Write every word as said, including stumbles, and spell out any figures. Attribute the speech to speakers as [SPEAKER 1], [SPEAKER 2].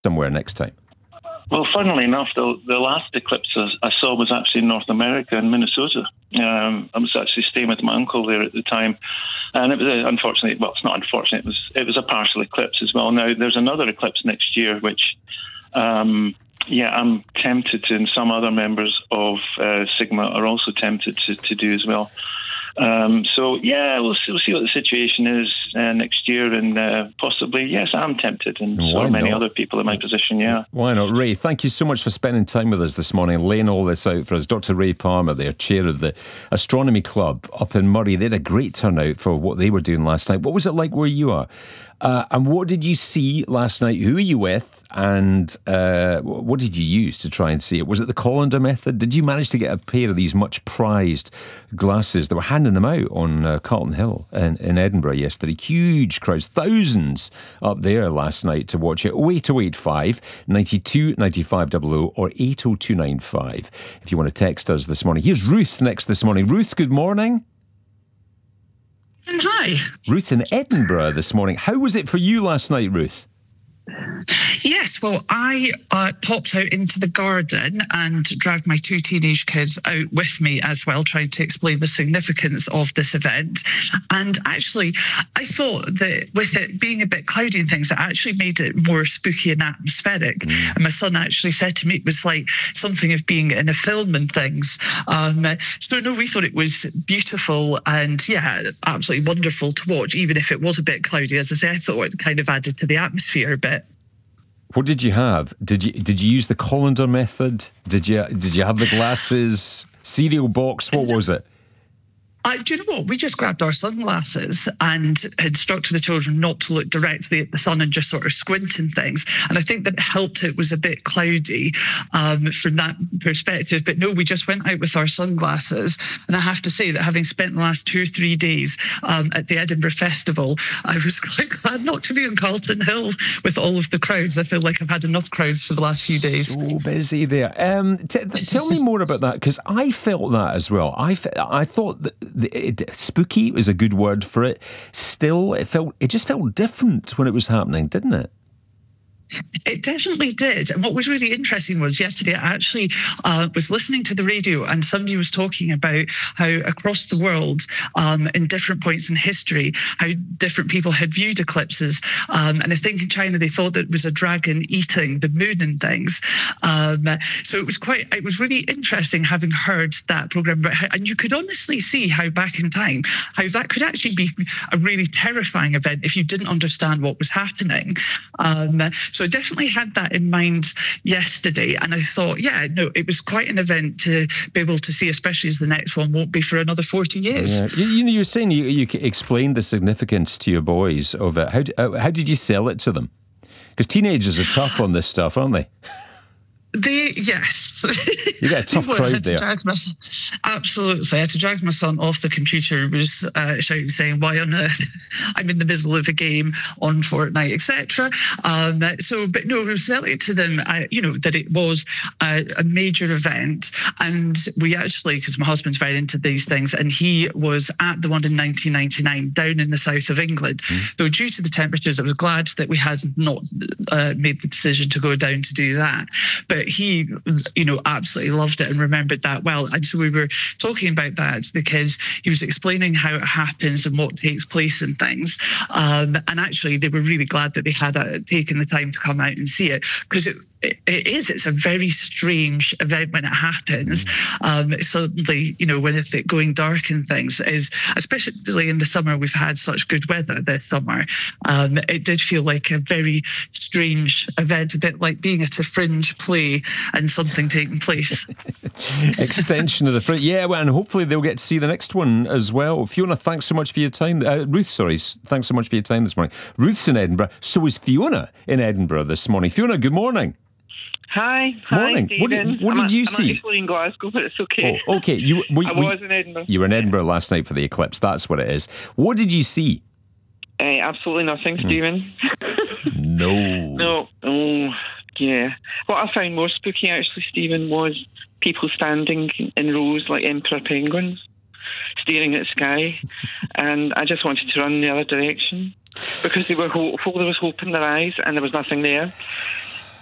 [SPEAKER 1] somewhere next time?
[SPEAKER 2] Well, funnily enough, the, the last eclipse I saw was actually in North America, in Minnesota. Um, I was actually staying with my uncle there at the time, and it was a, unfortunately, well, it's not unfortunate, it was it was a partial eclipse as well. Now, there's another eclipse next year, which, um, yeah, I'm tempted to, and some other members of uh, Sigma are also tempted to, to do as well. Um, so, yeah, we'll see, we'll see what the situation is uh, next year, and uh, possibly, yes, I'm tempted, and
[SPEAKER 1] Why
[SPEAKER 2] so are many
[SPEAKER 1] not?
[SPEAKER 2] other people in my position, yeah.
[SPEAKER 1] Why not? Ray, thank you so much for spending time with us this morning, laying all this out for us. Doctor Ray Palmer, there, chair of the Astronomy Club up in Murray. They had a great turnout for what they were doing last night. What was it like where you are? Uh, and what did you see last night? Who were you with? And uh, what did you use to try and see it? Was it the colander method? Did you manage to get a pair of these much prized glasses? They were handing them out on uh, Carlton Hill in, in Edinburgh yesterday. Huge crowds, thousands up there last night to watch it. oh eight oh eight five, nine two, nine five double oh or eight oh two nine five if you want to text us this morning. Here's Ruth next this morning. Ruth, good morning.
[SPEAKER 3] And hi.
[SPEAKER 1] Ruth in Edinburgh this morning. How was it for you last night, Ruth?
[SPEAKER 3] Yes, well, I uh, popped out into the garden and dragged my two teenage kids out with me as well, trying to explain the significance of this event. And actually, I thought that with it being a bit cloudy and things, it actually made it more spooky and atmospheric. Mm. And my son actually said to me it was like something of being in a film and things. Um, so, no, we thought it was beautiful and, yeah, absolutely wonderful to watch, even if it was a bit cloudy. As I say, I thought it kind of added to the atmosphere a bit.
[SPEAKER 1] What did you have? Did you did you use the colander method? Did you did you have the glasses? Cereal box? What was it?
[SPEAKER 3] Uh, do you know what? We just grabbed our sunglasses and instructed the children not to look directly at the sun and just sort of squint and things. And I think that helped. It was a bit cloudy um, from that perspective. But no, we just went out with our sunglasses. And I have to say that having spent the last two or three days um, at the Edinburgh Festival, I was quite glad not to be on Carlton Hill with all of the crowds. I feel like I've had enough crowds for the last few days.
[SPEAKER 1] So busy there. Um, t- tell me more about that, because I felt that as well. I, fe- I thought that The, it, spooky was a good word for it. Still, it felt it just felt different when it was happening, didn't it?
[SPEAKER 3] It definitely did. And what was really interesting was yesterday I actually uh, was listening to the radio and somebody was talking about how across the world, um, in different points in history, how different people had viewed eclipses. Um, and I think in China they thought that it was a dragon eating the moon and things. Um, so it was quite, it was really interesting having heard that programme about how, and you could honestly see how back in time, how that could actually be a really terrifying event if you didn't understand what was happening. Um, so So I definitely had that in mind yesterday. And I thought, yeah, no, it was quite an event to be able to see, especially as the next one won't be for another forty years.
[SPEAKER 1] Yeah. You, you know, you were saying you, you explained the significance to your boys of it. How, uh, how did you sell it to them? Because teenagers are tough on this stuff, aren't they?
[SPEAKER 3] They, yes.
[SPEAKER 1] You get a tough crowd there.
[SPEAKER 3] My, absolutely. I had to drag my son off the computer. He was uh, shouting, saying, why on earth? I'm in the middle of a game on Fortnite, et cetera. Um, so, but no, we were selling to them, uh, you know, that it was a, a major event. And we actually, because my husband's very into these things, and he was at the one in nineteen ninety-nine down in the south of England. Mm. Though due to the temperatures, I was glad that we had not uh, made the decision to go down to do that. But he, you know, absolutely loved it and remembered that well. And so we were talking about that because he was explaining how it happens and what takes place and things. Um, and actually, they were really glad that they had uh, taken the time to come out and see it, because it, it, it is, it's a very strange event when it happens. Um, suddenly, you know, when it's going dark and things, is especially in the summer, we've had such good weather this summer. Um, it did feel like a very strange event, a bit like being at a fringe play and something taking place.
[SPEAKER 1] Extension of the fringe. Yeah, well, and hopefully they'll get to see the next one as well. Fiona, thanks so much for your time. Uh, Ruth, sorry, thanks so much for your time this morning. Ruth's in Edinburgh. So is Fiona in Edinburgh this morning. Fiona, good morning.
[SPEAKER 4] Hi.
[SPEAKER 1] Morning.
[SPEAKER 4] Hi,
[SPEAKER 1] what did, what
[SPEAKER 4] I'm
[SPEAKER 1] did you
[SPEAKER 4] I'm
[SPEAKER 1] see?
[SPEAKER 4] I'm actually in Glasgow, but it's okay.
[SPEAKER 1] Oh, okay. You, we,
[SPEAKER 4] I was
[SPEAKER 1] we,
[SPEAKER 4] in Edinburgh.
[SPEAKER 1] You were in Edinburgh last night for the eclipse. That's what it is. What did you see?
[SPEAKER 4] Uh, absolutely nothing, Stephen.
[SPEAKER 1] No.
[SPEAKER 4] No. Oh, yeah. What I found more spooky, actually, Stephen, was people standing in rows like emperor penguins, staring at the sky, and I just wanted to run the other direction because they were hopeful. There was hope in their eyes, and there was nothing there.